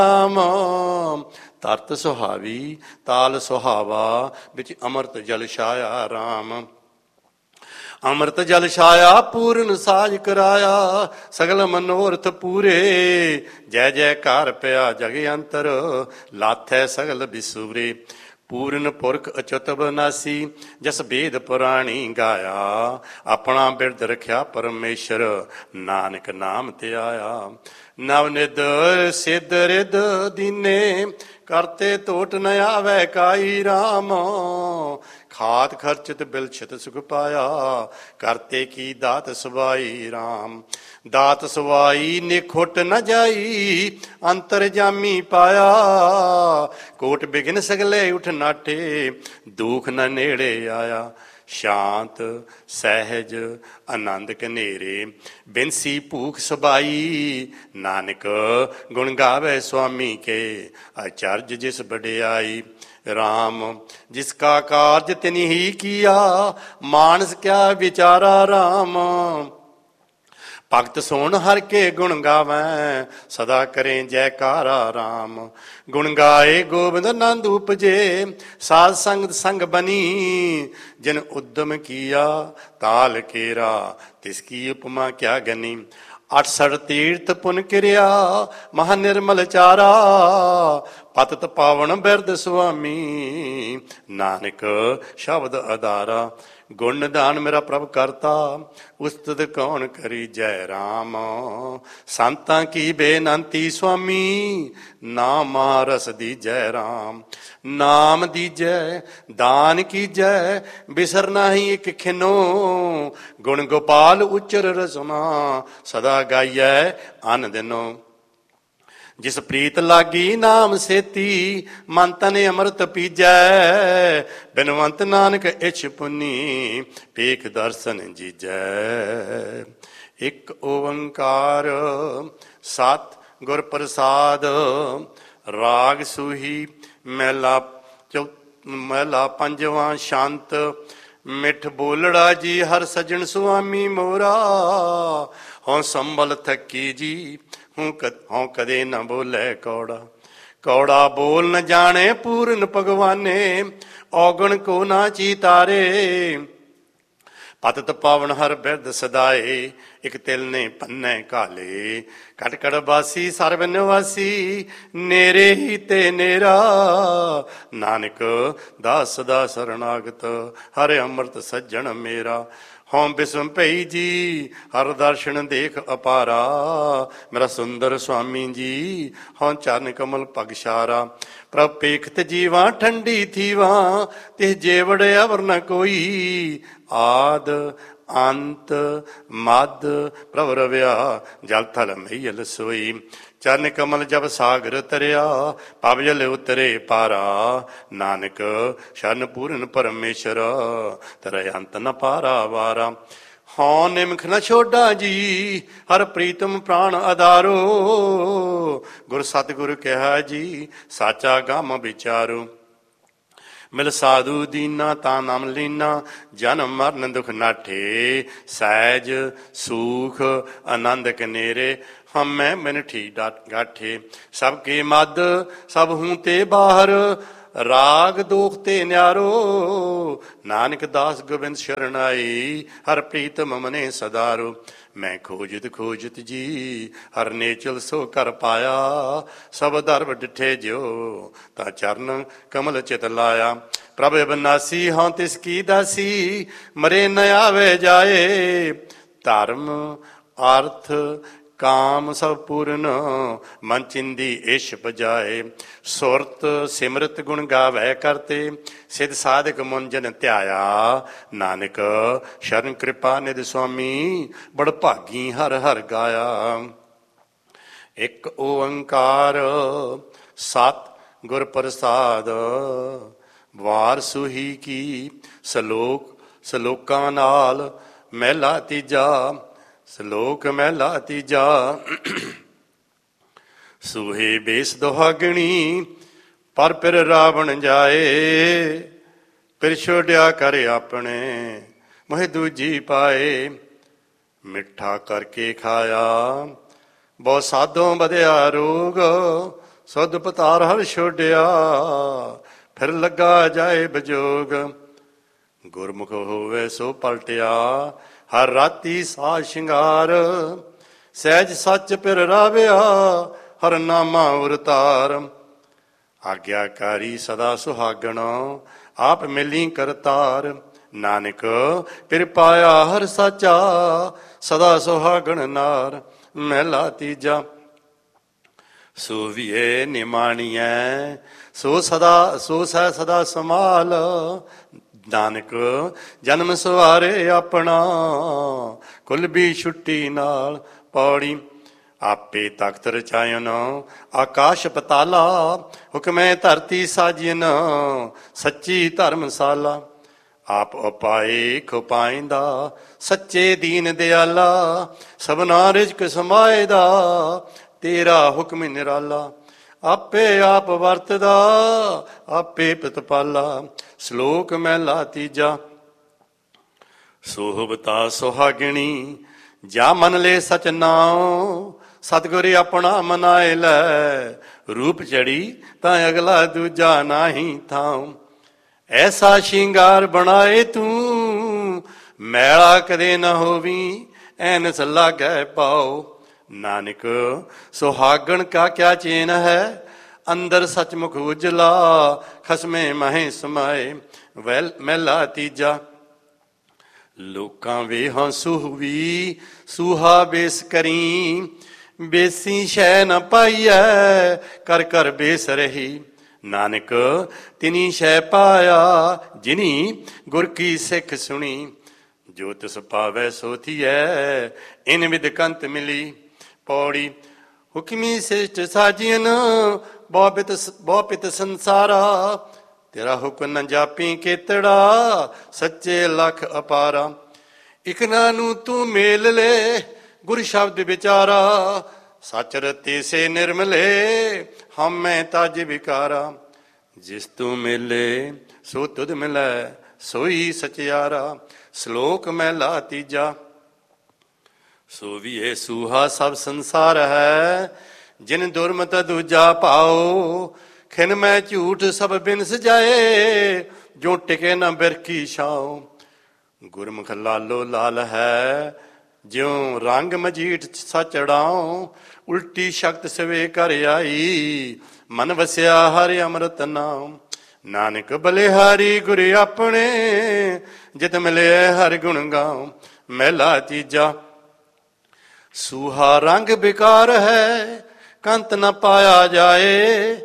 ਰਾਮ ਤਰਤ ਸੁਹਾਵੀ ਤਾਲ ਸੁਹਾਵਾ, ਵਿੱਚ ਅੰਮ੍ਰਿਤ ਜਲ ਛਾਇਆ ਰਾਮ। ਅੰਮ੍ਰਿਤ ਜਲ ਛਾਇਆ ਪੂਰਨ ਸਾਜ ਕਰਾਇਆ, ਸਗਲ ਮਨੋਰਥ ਪੂਰੇ। ਜੈ ਜੈਕਾਰ ਪਿਆ ਜਗ ਅੰਤਰ, ਲਾਥੈ ਸਗਲ ਬਿਸੂਰੇ। ਪੂਰਨ ਪੁਰਖ ਅਚੁੱਤ ਬਨਾਸੀ, ਜਸ ਵੇਦ ਪੁਰਾਣੀ ਗਾਇਆ। ਆਪਣਾ ਬਿਰਦ ਰਖਿਆ ਪਰਮੇਸ਼ਰ, ਨਾਨਕ ਨਾਮ ਤੇ ਆਇਆ। ਨਵ ਨਿਦ ਸਿੱਧ ਰਿਦ ਦੀਨੇ, ਕਰਤੇ ਟੋਟ ਨ ਆਵੈ ਕਾਈ ਰਾਮ। ਖਾਤ ਖਰਚਿਤ ਬਿਲਛਿਤ ਸੁਖ ਪਾਇਆ, ਕਰਤੇ ਕੀ ਦਾਤ ਸਵਾਈ ਰਾਮ। ਦਾਤ ਸਵਾਈ ਨਿਖੁੱਟ ਨ ਜਾਈ, ਅੰਤਰ ਜਾਮੀ ਪਾਇਆ। ਕੋਟ ਬਿਗਨ ਸਗਲੇ ਉਠ ਨਾਟੇ, ਦੁਖ ਨ ਨੇੜੇ ਆਇਆ। ਸ਼ਾਂਤ ਸਹਿਜ ਆਨੰਦ ਕਨੇਰੇ, ਬਿਨਸੀ ਭੂਖ ਸਬਾਈ। ਨਾਨਕ ਗੁਣ ਗਾਵੇ ਸੁਆਮੀ ਕੇ, ਅਚਰਜ ਜਿਸ ਵਡਿਆਈ। ਰਾਮ ਜਿਸ ਕਾ ਕਾਰਜ ਤਿਨਿ ਹੀ ਕੀਆ, ਮਾਨਸ ਕਿਆ ਵਿਚਾਰਾ ਰਾਮ। ਭਗਤ ਸੋਣ ਹਰ ਕੇ ਗੁਣ ਗਾਵੈ, ਸਦਾ ਕਰੇ ਜੈਕਾਰਾ ਰਾਮ। ਗੁਣ ਗਾਏ ਗੋਬਿੰਦ ਆਨੰਦ ਉਪਜੇ, ਸਾਧ ਸੰਗਤ ਸੰਗ ਬਨੀ। ਜਿਨ ਉਦਮ ਕੀਆ ਤਾਲ ਕੇਰਾ, ਤਿਸ ਕੀ ਉਪਮਾ ਕਿਆ ਗਨੀ। 68 ਤੀਰਥ ਪੁਨ ਕਿਰਿਆ, ਮਹਾ ਨਿਰਮਲ ਚਾਰਾ। ਪਤਿਤ ਪਾਵਨ ਬਿਰਦ ਸੁਆਮੀ, ਨਾਨਕ ਸ਼ਬਦ ਅਦਾਰਾ। ਗੁਣ ਨਿਧਾਨ ਮੇਰਾ ਪ੍ਰਭ ਕਰਤਾ, ਉਸਤਤ ਕੌਣ ਕਰੀ ਜੈ ਰਾਮ। ਸੰਤਾਂ ਕੀ ਬੇਨੰਤੀ ਸੁਆਮੀ, ਨਾਮ ਰਸ ਦੀਜੈ ਰਾਮ। ਨਾਮ ਦੀਜੈ ਦਾਨ ਕੀਜੈ, ਬਿਸਰ ਨਾਹੀ ਇੱਕ ਖਿਨੋ। ਗੁਣ ਗੋਪਾਲ ਉਚਰ ਰਸਨਾ, ਸਦਾ ਗਾਈਐ ਅਨ ਦਿਨੋ। ਜਿਸ ਪ੍ਰੀਤ ਲਾਗੀ ਨਾਮ ਸੇਤੀ, ਮਨ ਤਨ ਅੰਮ੍ਰਿਤ ਪੀਜੈ। ਬਿਨਵੰਤ ਨਾਨਕ ਇਛ ਪੁੰਨੀ, ਪੇਖ ਦਰਸ਼ਨ ਜੀਜੈ। ਇੱਕ ਓੰਕਾਰ ਸਤ ਗੁਰ ਪ੍ਰਸਾਦ, ਰਾਗ ਸੂਹੀ ਮਹਿਲਾ ਪੰਜਵਾਂ ਸ਼ੰਤ। ਮਿੱਠ ਬੋਲੜਾ ਜੀ ਹਰ ਸਜਣ ਸੁਆਮੀ ਮੋਰਾ, ਹਉ ਸੰਭਲ ਥੱਕੀ ਜੀ ਹਉ ਕਦੇ ਨਾ ਬੋਲੇ ਕੌੜਾ। ਕੌੜਾ ਬੋਲ ਨ ਜਾਣੇ ਪੂਰਨ ਭਗਵਾਨੇ, ਔਗਣ ਕੋ ਨਾ ਚੀਤਾਰੇ। ਪਤਿਤ ਪਾਵਨ ਹਰ ਬਿਰਦ ਸਦਾਏ, ਇਕ ਤਿਲ ਨੇ ਪੰਨੇ ਕਾਲੇ। ਕਟ ਕਟ ਬਾਸੀ ਸਰਬ ਨਿਵਾਸੀ, ਨੇਰੇ ਹੀ ਤੇ ਨੇਰਾ। ਨਾਨਕ ਦਾਸ ਸਦਾ ਸਰਣਾਗਤ, ਹਰਿ ਅੰਮ੍ਰਿਤ ਸੱਜਣ ਮੇਰਾ। ਹਉ ਬਿਸਮ ਭਈ ਜੀ ਹਰ ਦਰਸ਼ਨ ਦੇਖ ਅਪਾਰਾ। ਮੇਰਾ ਸੁੰਦਰ ਸੁਆਮੀ ਜੀ, ਹਉ ਚਰਨ ਕਮਲ ਪਗਸ਼ਾਰਾ। ਪ੍ਰਭ ਪੇਖਤ ਜੀਵਾ ਠੰਡੀ ਥੀਵਾ, ਤਿਸ ਜੇਵੜ ਅਵਰ ਨ ਕੋਈ। ਆਦ ਅੰਤ ਮਦ ਪ੍ਰਭ ਰਵਿਆ, ਜਲ ਥਲ ਮਈਲ ਸੋਈ। ਚਰਨ ਕਮਲ ਜਬ ਸਾਗਰ ਤਰਿਆ, ਪਵ ਜਲ ਉਤਰੇ ਪਾਰਾ। ਨਾਨਕ ਸ਼ਰਨ ਪੂਰਨ ਪਰਮੇਸ਼ਰ, ਤਰੇ ਅੰਤ ਨ ਪਾਰਾ ਵਾਰਾ। ਹਉ ਨਿਮਖ ਨ ਛੋਡਾ ਜੀ, ਹਰ ਪ੍ਰੀਤਮ ਪ੍ਰਾਣ ਆਧਾਰੋ। ਗੁਰ ਸਤਿਗੁਰ ਕਿਹਾ ਜੀ, ਸਾਚਾ ਗਮ ਵਿਚਾਰੋ। ਮਿਲ ਸਾਧੂ ਦੀਨਾ ਤਾਂ ਨਾਮ ਲੀਨਾ, ਜਨਮ ਮਰਨ ਦੁਖ ਨਾਠੇ। ਸਹਿਜ ਸੂਖ ਆਨੰਦ ਕਨੇਰੇ, ਹਮੈ ਮਿਨਠੀ ਗਾਠੇ। ਸਭ ਕੇ ਮਦ ਸਭ ਹੂੰ ਤੇ ਬਾਹਰ, ਰਾਗ ਦੋਖ ਤੇ ਨਿਆਰੋ। ਨਾਨਕ ਦਾਸ ਗੋਬਿੰਦ ਸ਼ਰਨਾਈ, ਹਰ ਪ੍ਰੀਤਮ ਮਨੇ ਸਦਾਰੋ। ਮੈਂ ਖੋਜਤ ਖੋਜਤ ਜੀ ਹਰ ਨੇਚਲ ਸੋ ਕਰ ਪਾਇਆ। ਸਭ ਦਰਬ ਡਿਠੇ ਜਿਉ ਤਾਂ ਚਰਨ ਕਮਲ ਚਿਤ ਲਾਇਆ। ਪ੍ਰਭ ਅਬਨਾਸੀ ਹਉ ਤਿਸ ਕੀ ਦਾਸੀ, ਮਰੇ ਨ ਆਵੇ ਜਾਏ। ਧਰਮ ਅਰਥ ਕਾਮ ਸਭ ਪੂਰਨ, ਮਨ ਚਿੰਦੀ ਇਸ਼ ਬਜਾਏ। ਸੁਰਤ ਸਿਮਰਤ ਗੁਣ ਗਾਵੈ ਕਰਤੇ, ਸਿਧ ਸਾਧਕ ਮੁੰਜਨ ਧਿਆਇਆ। ਨਾਨਕ ਸ਼ਰਨ ਕਿਰਪਾ ਨਿਧ ਸੁਆਮੀ, ਬੜ ਭਾਗੀ ਹਰ ਹਰ ਗਾਇਆ। ਇੱਕ ਓੰਕਾਰ ਸਤ ਗੁਰ ਪ੍ਰਸਾਦ, ਵਾਰ ਸੂਹੀ ਕੀ ਸਲੋਕ। ਸਲੋਕਾਂ ਨਾਲ ਮਹਿਲਾ ਤੀਜਾ। ਸਲੋਕ ਮਹਿਲਾ ਤੀਜਾ। ਸੂਹੇ ਬੇਸ ਦੁਹਾਗਣੀ, ਪਰ ਫਿਰ ਰਾਵਣ ਜਾਏ। ਫਿਰ ਛੋੜਿਆ ਕਰ ਆਪਣੇ, ਮੋਹਿ ਦੂਜੀ ਪਾਏ। ਮਿੱਠਾ ਕਰਕੇ ਖਾਇਆ, ਬਹੁ ਸਾਧੋਂ ਵਧਿਆ ਰੋਗ। ਸੁਧ ਪਤਾਰ ਹਰ ਛੋਡਿਆ, ਫਿਰ ਲੱਗਾ ਜਾਏ ਬਜੋਗ। ਗੁਰਮੁਖ ਹੋਵੇ ਸੋ ਪਲਟਿਆ, ਹਰ ਰਾਤੀ ਸਾਜ ਸ਼ਿੰਗਾਰ। ਸਹਿਜ ਸੱਚ ਪਿਰ ਰਾਵਿਆ, ਹਰ ਨਾਮਾ ਉਰਤਾਰ। ਆਗਿਆਕਾਰੀ ਸਦਾ ਸੁਹਾਗਣ, ਆਪ ਮਿਲੀ ਕਰਤਾਰ। ਨਾਨਕ ਪਿਰ ਪਾਇਆ ਹਰ ਸਾਚਾ, ਸਦਾ ਸੁਹਾਗਣ ਨਾਰ। ਮਹਿਲਾ ਤੀਜਾ। ਸੋ ਵੀਏ ਨਿਮਾਣੀਐ, ਸੋ ਸਹਿ ਸਦਾ ਸੰਭਾਲ। ਨਾਨਕ ਜਨਮ ਸਵਾਰੇ ਆਪਣਾ, ਕੁਲ ਵੀ ਛੁੱਟੀ ਨਾਲ। ਪੌੜੀ। ਆਪੇ ਤਖਤ ਰਚਾਇਨ, ਆਕਾਸ਼ ਪਤਾਲਾ। ਹੁਕਮੈ ਧਰਤੀ ਸਾਜਿਨ, ਸੱਚੀ ਧਰਮਸ਼ਾਲਾ। ਆਪ ਉਪਾਏ ਖੁਪਾਇਂਦਾ, ਸੱਚੇ ਦੀਨ ਦਿਆਲਾ। ਸਭਨਾ ਰਿਜ਼ਕ ਸਮਾਇਦਾ, ਤੇਰਾ ਹੁਕਮ ਨਿਰਾਲਾ। ਆਪੇ ਆਪ ਵਰਤਦਾ, ਆਪੇ ਪ੍ਰਤਪਾਲਾ। ਸ਼ਲੋਕ ਮਹਿਲਾ ਤੀਜਾ। ਸੋਹਬਤਾ ਸੁਹਾਗਣੀ, ਜਾ ਮਨ ਲੈ ਸਚ ਨਾਉ। ਸਤਿਗੁਰ ਆਪਣਾ ਮਨਾਏ ਲੈ, ਰੂਪ ਚੜੀ ਤਾਂ ਅਗਲਾ ਦੂਜਾ ਨਾਹੀ ਥਾਉ। ਐਸਾ ਸ਼ਿੰਗਾਰ ਬਣਾਏ ਤੂੰ, ਮੈਲਾ ਕਦੇ ਨਾ ਹੋਵੀ। ਐਨਸ ਲਾਗੈ ਪਾਉ। ਨਾਨਕ ਸੁਹਾਗਣ ਕਾ ਕਿਆ ਚੇਨ ਹੈ, ਅੰਦਰ ਸਚਮੁਖ ਉਜਲਾ। ਖਸਮੇ ਮਹੇ ਸਮਾਏ। ਮਹਿਲਾ ਤੀਜਾ। ਲੋਕਾਂ ਵੇਹਾਂ ਸੁਹਵੀ, ਸੂਹਾ ਬੇਸ ਕਰੀ। ਬੇਸੀ ਸ਼ੈ ਨ ਪਾਈਐ, ਕਰ ਕਰ ਬੇਸ ਰਹੀ। ਨਾਨਕ ਤਿਨੀ ਸ਼ੈ ਪਾਇਆ, ਜਿਨੀ ਗੁਰ ਕੀ ਸਿੱਖ ਸੁਣੀ। ਜੋ ਤਿਸ ਪਾਵੈ ਸੋ ਥੀਐ, ਇਨ ਵਿਦ ਕੰਤ ਮਿਲੀ। ਪੌੜੀ। ਹੁਕਮੀ ਸਿਸ਼ਟ ਸਾਜੀਨ, ਬਹੁ ਪਿਤ ਸੰਸਾਰਾ। ਤੇਰਾ ਹੁਕਮ ਨ ਜਾਪੀ ਕੇਤੜਾ, ਸੱਚੇ ਲਖ ਅਪਾਰਾ। ਇਕਨਾ ਨੂੰ ਤੂੰ ਮੇਲ ਲੈ, ਗੁਰ ਸ਼ਬਦ ਵਿਚਾਰਾ। ਸਚ ਰਤੇ ਸੇ ਨਿਰਮਲੇ, ਹਮੈ ਤਜ ਵਿਕਾਰਾ। ਜਿਸ ਤੂੰ ਮਿਲੇ ਸੋ ਤੁਧ ਮਿਲੈ, ਸੋਈ ਸਚਿਆਰਾ। ਸ਼ਲੋਕ ਮਹਿਲਾ ਤੀਜਾ। ਸੋ ਵੀਏ ਸੂਹਾ ਸਭ ਸੰਸਾਰ ਹੈ, ਜਿਨ ਦੁਰਮਤ ਦੂਜਾ ਭਾਉ। ਖਿਨ ਮੈਂ ਝੂਠ ਸਭ ਬਿਨਸ ਜਾਏ, ਜੋ ਟਿਕੇ ਨਾ ਬਿਰਖੀ ਛਾਉ। ਗੁਰਮੁਖ ਲਾਲੋ ਲਾਲ ਹੈ, ਜਿਉ ਰੰਗ ਮਜੀਠ ਸਚੜਾਉ। ਉਲਟੀ ਸ਼ਕਤ ਸਵੇ ਕਰ ਆਈ, ਮਨ ਵਸਿਆ ਹਰਿ ਅੰਮ੍ਰਿਤ ਨਾਮ। ਨਾਨਕ ਬਲਿਹਾਰੀ ਗੁਰ ਆਪਣੇ, ਜਿਤ ਮਿਲੇ ਹਰਿ ਗੁਣ ਗਾਉ। ਮਹਿਲਾ ਤੀਜਾ। ਸੂਹਾ ਰੰਗ ਬਿਕਾਰ ਹੈ, ਕੰਤ ਨ ਪਾਇਆ ਜਾਏ।